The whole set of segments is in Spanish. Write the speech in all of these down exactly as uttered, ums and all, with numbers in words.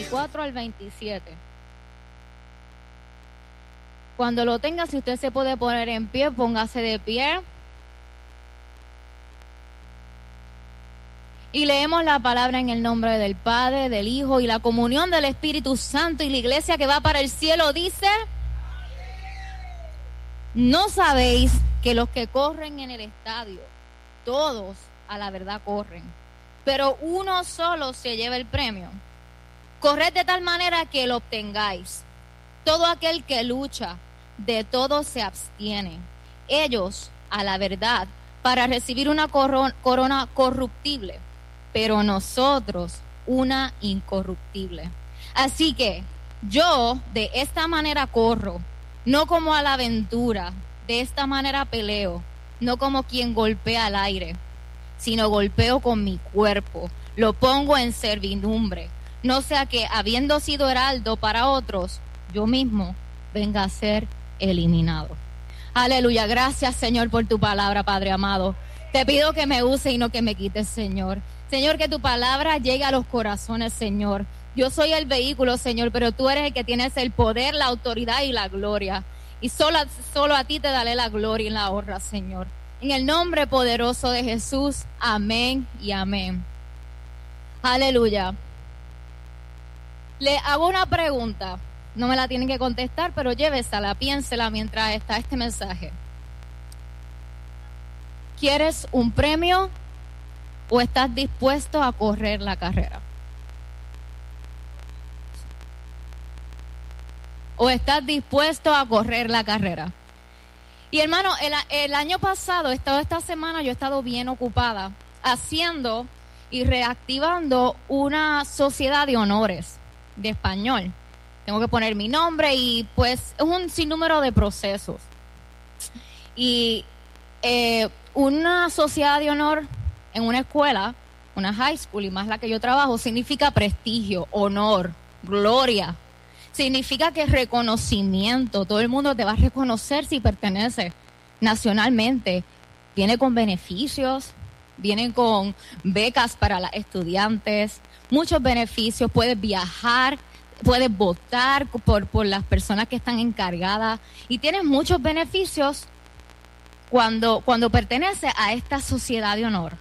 veinticuatro al veintisiete. Cuando lo tenga, si usted se puede poner en pie, póngase de pie. Y leemos la palabra en el nombre del Padre, del Hijo y la comunión del Espíritu Santo. Y la iglesia que va para el cielo dice: ¿no sabéis que los que corren en el estadio, todos a la verdad corren, pero uno solo se lleva el premio? Corred de tal manera que lo obtengáis. Todo aquel que lucha, de todo se abstiene. Ellos a la verdad, para recibir una corona, corona corruptible, pero nosotros una incorruptible. Así que yo de esta manera corro, no como a la aventura, de esta manera peleo, no como quien golpea al aire, sino golpeo con mi cuerpo, lo pongo en servidumbre, no sea que, habiendo sido heraldo para otros, yo mismo venga a ser eliminado. Aleluya, gracias Señor por tu palabra, Padre amado. Te pido que me use y no que me quites, Señor. Señor, que tu palabra llegue a los corazones, Señor. Yo soy el vehículo, Señor, pero tú eres el que tienes el poder, la autoridad y la gloria. Y solo, solo a ti te daré la gloria y la honra, Señor. En el nombre poderoso de Jesús, amén y amén. Aleluya. Le hago una pregunta. No me la tienen que contestar, pero llévesela, piénsela mientras está este mensaje. ¿Quieres un premio o estás dispuesto a correr la carrera? ¿O estás dispuesto a correr la carrera? Y hermano, el, el año pasado, toda esta semana yo he estado bien ocupada haciendo y reactivando una sociedad de honores de español. Tengo que poner mi nombre y pues es un sinnúmero de procesos. Y eh, una sociedad de honor en una escuela, una high school y más la que yo trabajo, significa prestigio, honor, gloria. Significa que reconocimiento, todo el mundo te va a reconocer si perteneces nacionalmente. Viene con beneficios, vienen con becas para los estudiantes, muchos beneficios, puedes viajar, puedes votar por, por las personas que están encargadas y tienes muchos beneficios cuando, cuando perteneces a esta sociedad de honor.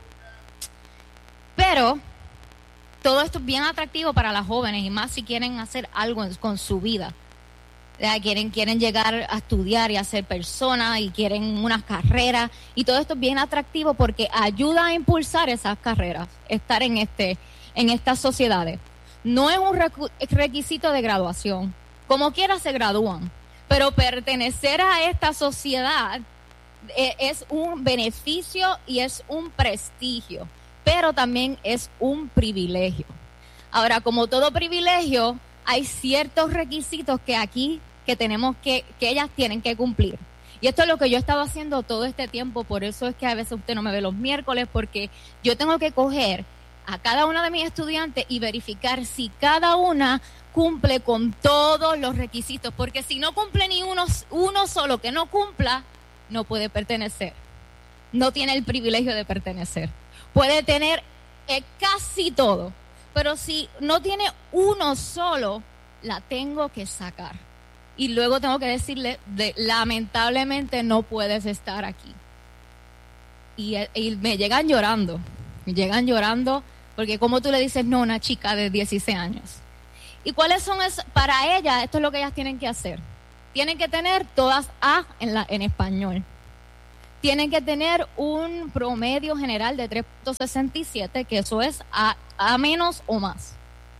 Pero todo esto es bien atractivo para las jóvenes y más si quieren hacer algo en, con su vida. Ya, quieren, quieren llegar a estudiar y a ser personas y quieren unas carreras y todo esto es bien atractivo porque ayuda a impulsar esas carreras, estar en, este, en estas sociedades. No es un requisito de graduación, como quiera se gradúan, pero pertenecer a esta sociedad eh, es un beneficio y es un prestigio, pero también es un privilegio. Ahora, como todo privilegio, hay ciertos requisitos que aquí que tenemos que, que ellas tienen que cumplir. Y esto es lo que yo he estado haciendo todo este tiempo, por eso es que a veces usted no me ve los miércoles, porque yo tengo que coger a cada una de mis estudiantes y verificar si cada una cumple con todos los requisitos, porque si no cumple ni uno, uno solo que no cumpla, no puede pertenecer. No tiene el privilegio de pertenecer. Puede tener eh, casi todo, pero si no tiene uno solo, la tengo que sacar. Y luego tengo que decirle, de, lamentablemente no puedes estar aquí. Y, y me llegan llorando, me llegan llorando, porque como tú le dices no a una chica de dieciséis años. ¿Y cuáles son esas? Para ellas, esto es lo que ellas tienen que hacer. Tienen que tener todas A en, la, en español. Tienen que tener un promedio general de tres punto sesenta y siete, que eso es A, A menos o más.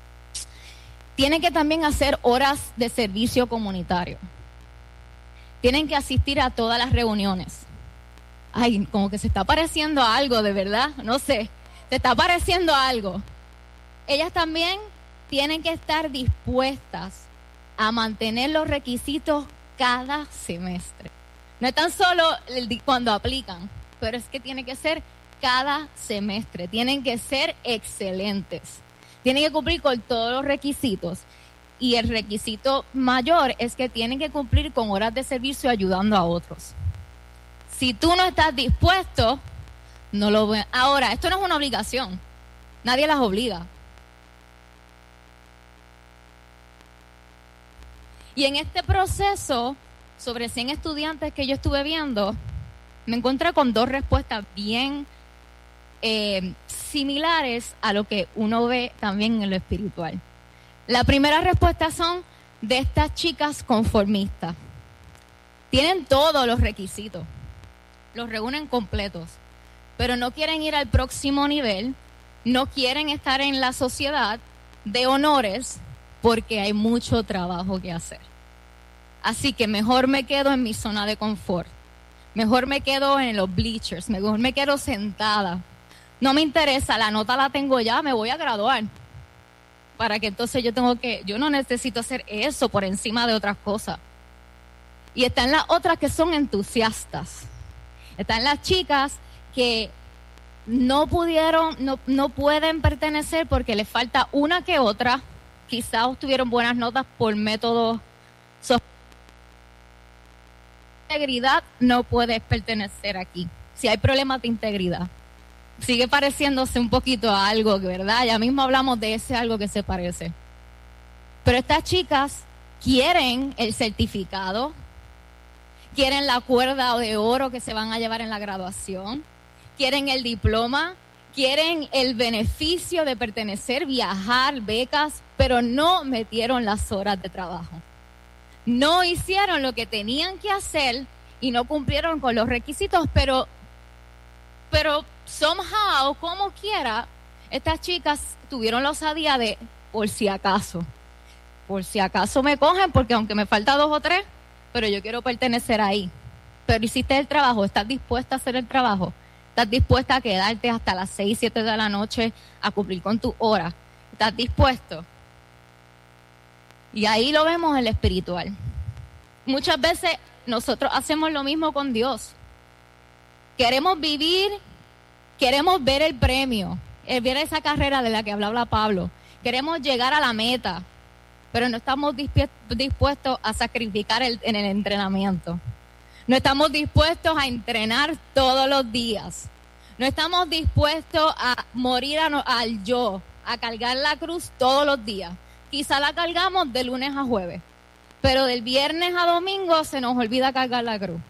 Tienen que también hacer horas de servicio comunitario. Tienen que asistir a todas las reuniones. Ay, como que se está pareciendo a algo, de verdad, no sé. Se está pareciendo a algo. Ellas también tienen que estar dispuestas a mantener los requisitos cada semestre. No es tan solo cuando aplican, pero es que tiene que ser cada semestre. Tienen que ser excelentes. Tienen que cumplir con todos los requisitos. Y el requisito mayor es que tienen que cumplir con horas de servicio ayudando a otros. Si tú no estás dispuesto, no lo ven. Ahora, esto no es una obligación. Nadie las obliga. Y en este proceso, sobre cien estudiantes que yo estuve viendo, me encontré con dos respuestas bien eh, similares a lo que uno ve también en lo espiritual. La primera respuesta son de estas chicas conformistas. Tienen todos los requisitos, los reúnen completos, pero no quieren ir al próximo nivel, no quieren estar en la sociedad de honores porque hay mucho trabajo que hacer. Así que mejor me quedo en mi zona de confort, mejor me quedo en los bleachers, mejor me quedo sentada. No me interesa, la nota la tengo ya, me voy a graduar. Para que entonces yo tengo que, yo no necesito hacer eso por encima de otras cosas. Y están las otras que son entusiastas. Están las chicas que no pudieron, no, no pueden pertenecer porque les falta una que otra. Quizás obtuvieron buenas notas por métodos. So, integridad, no puedes pertenecer aquí. Si hay problemas de integridad. Sigue pareciéndose un poquito a algo, ¿verdad? Ya mismo hablamos de ese algo que se parece. Pero estas chicas quieren el certificado, quieren la cuerda de oro que se van a llevar en la graduación, quieren el diploma, quieren el beneficio de pertenecer, viajar, becas, pero no metieron las horas de trabajo. No hicieron lo que tenían que hacer y no cumplieron con los requisitos, pero, pero somehow, como quiera, estas chicas tuvieron la osadía de, por si acaso, por si acaso me cogen, porque aunque me falta dos o tres, pero yo quiero pertenecer ahí. Pero hiciste el trabajo, estás dispuesta a hacer el trabajo, estás dispuesta a quedarte hasta las seis, siete de la noche a cumplir con tu hora, estás dispuesto. Y ahí lo vemos en lo espiritual. Muchas veces nosotros hacemos lo mismo con Dios. Queremos vivir, queremos ver el premio, el ver esa carrera de la que hablaba Pablo. Queremos llegar a la meta, pero no estamos dispuestos a sacrificar el, en el entrenamiento. No estamos dispuestos a entrenar todos los días. No estamos dispuestos a morir a, al yo, a cargar la cruz todos los días. Quizá la cargamos de lunes a jueves, pero del viernes a domingo se nos olvida cargar la cruz.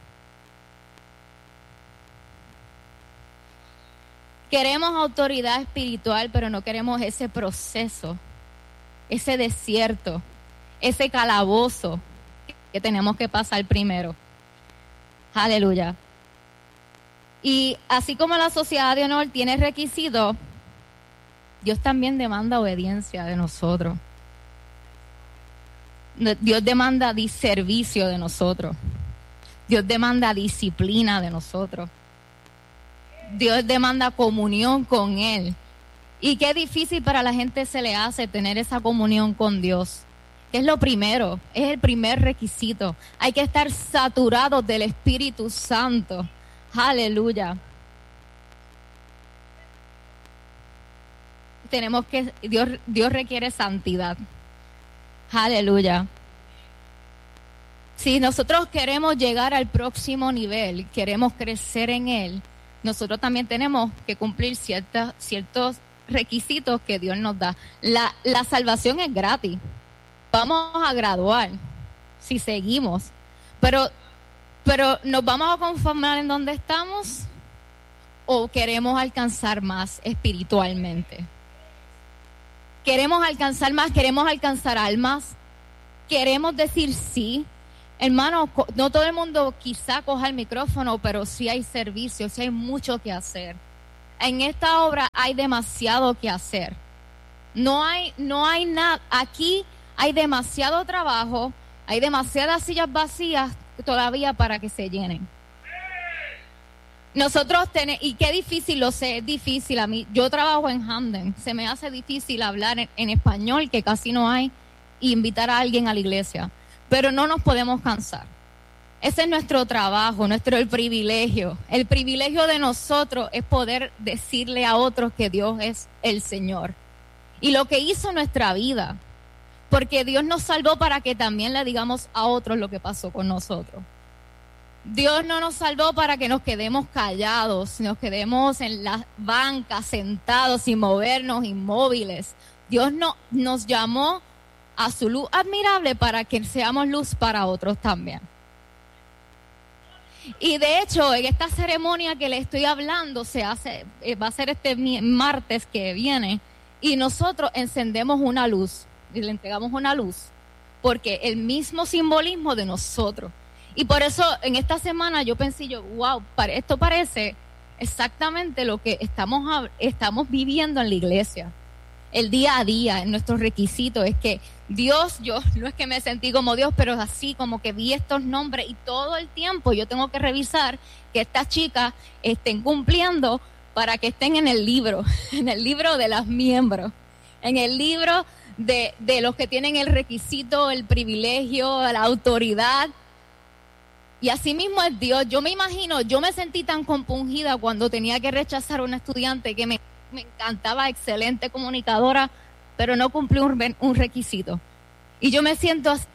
Queremos autoridad espiritual, pero no queremos ese proceso, ese desierto, ese calabozo que tenemos que pasar primero. Aleluya. Y así como la sociedad de honor tiene requisitos, Dios también demanda obediencia de nosotros. Dios demanda servicio de nosotros. Dios demanda disciplina de nosotros. Dios demanda comunión con Él. Y qué difícil para la gente se le hace tener esa comunión con Dios. Que es lo primero, es el primer requisito. Hay que estar saturados del Espíritu Santo. Aleluya. Tenemos que, Dios, Dios requiere santidad. Aleluya. Si nosotros queremos llegar al próximo nivel, queremos crecer en Él, nosotros también tenemos que cumplir ciertas, ciertos requisitos que Dios nos da. La, la salvación es gratis. Vamos a graduar si seguimos. Pero, pero ¿nos vamos a conformar en donde estamos? ¿O queremos alcanzar más espiritualmente? ¿Queremos alcanzar más? ¿Queremos alcanzar almas? ¿Queremos decir sí? Hermano, no todo el mundo quizá coja el micrófono, pero sí hay servicio, sí hay mucho que hacer. En esta obra hay demasiado que hacer. No hay, no hay nada. Aquí hay demasiado trabajo, hay demasiadas sillas vacías todavía para que se llenen. Nosotros tenemos, y qué difícil, lo sé, es difícil a mí. Yo trabajo en Hamden, se me hace difícil hablar en, en español, que casi no hay, e invitar a alguien a la iglesia. Pero no nos podemos cansar. Ese es nuestro trabajo, nuestro el privilegio. El privilegio de nosotros es poder decirle a otros que Dios es el Señor. Y lo que hizo en nuestra vida. Porque Dios nos salvó para que también le digamos a otros lo que pasó con nosotros. Dios no nos salvó para que nos quedemos callados, nos quedemos en las bancas sentados sin movernos, inmóviles. Dios no, nos llamó a su luz admirable para que seamos luz para otros también. Y de hecho, en esta ceremonia que le estoy hablando, se hace, eh, va a ser este martes que viene, y nosotros encendemos una luz, y le entregamos una luz, porque el mismo simbolismo de nosotros. Y por eso, en esta semana yo pensé, yo, wow, esto parece exactamente lo que estamos, estamos viviendo en la iglesia. El día a día, en nuestros requisitos, es que Dios, yo no es que me sentí como Dios, pero así como que vi estos nombres y todo el tiempo yo tengo que revisar que estas chicas estén cumpliendo para que estén en el libro, en el libro de las miembros, en el libro de, de los que tienen el requisito, el privilegio, la autoridad. Y así mismo es Dios. Yo me imagino, yo me sentí tan compungida cuando tenía que rechazar a una estudiante que me me encantaba, excelente comunicadora, pero no cumplió un, un requisito. Y yo me siento así.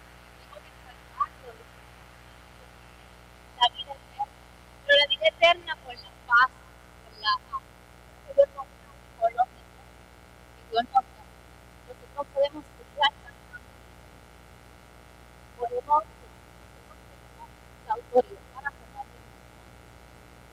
Pero la vida eterna